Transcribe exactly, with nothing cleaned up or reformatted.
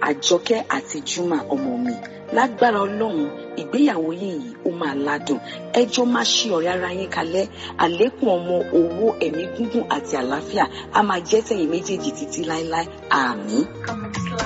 Àjọkẹ́ àti Juma ọmọ mi. Lágbára Ọlọ́run, ìgbéyàwó yìí ó máa ládùn. Ẹjọ́ máa ṣe ọ̀rẹ́ ara yín kalẹ̀. Àlékún ọmọ, owó, ẹ̀mí gígùn àti àlàáfíà á máa jẹ́ tẹ̀yin méjèèjì títí láéláé. Àmín.